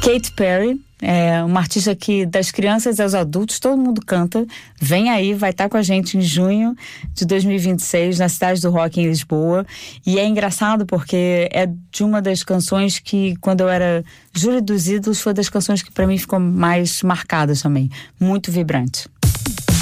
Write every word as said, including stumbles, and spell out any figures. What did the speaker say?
Katy Perry, é uma artista que das crianças aos adultos todo mundo canta. Vem aí, vai estar com a gente em junho de dois mil e vinte e seis na Cidade do Rock em Lisboa. E é engraçado porque é de uma das canções que, quando eu era júri dos ídolos, foi das canções que para mim ficou mais marcadas também. Muito vibrante.